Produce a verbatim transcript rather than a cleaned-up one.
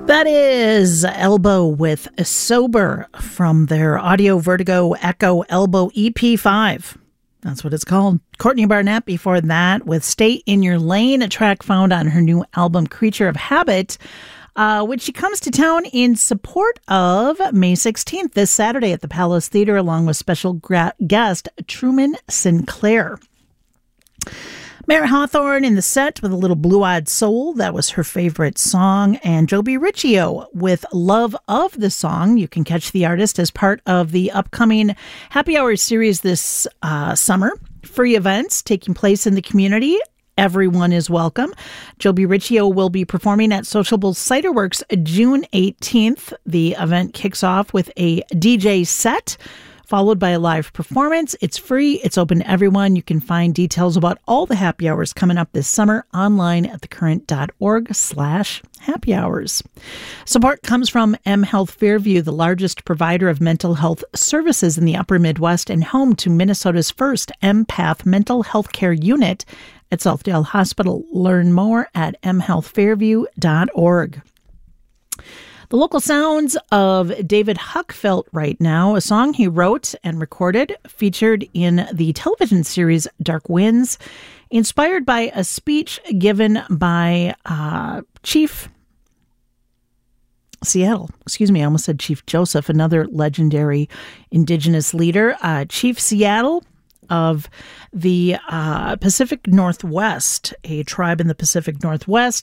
That is Elbow with Sober from their Audio Vertigo Echo Elbow E P five. That's what it's called. Courtney Barnett before that with Stay in Your Lane, a track found on her new album Creature of Habit, uh, which she comes to town in support of May sixteenth, this Saturday at the Palace Theater, along with special gra- guest Truman Sinclair. Mary Hawthorne in the set with a little Blue-Eyed Soul. That was her favorite song. And Joby Riccio with Love of the Song. You can catch the artist as part of the upcoming Happy Hour series this uh, summer. Free events taking place in the community. Everyone is welcome. Joby Riccio will be performing at Sociable Cider Works June eighteenth. The event kicks off with a D J set, followed by a live performance. It's free. It's open to everyone. You can find details about all the happy hours coming up this summer online at thecurrent.org slash happy hours. Support comes from M Health Fairview, the largest provider of mental health services in the upper Midwest and home to Minnesota's first Empath mental health care unit at Southdale Hospital. Learn more at m health fairview dot org. The local sounds of David Huckfelt right now, a song he wrote and recorded, featured in the television series Dark Winds, inspired by a speech given by uh, Chief Seattle. Excuse me, I almost said Chief Joseph, another legendary Indigenous leader. Uh, Chief Seattle of the uh, Pacific Northwest, a tribe in the Pacific Northwest.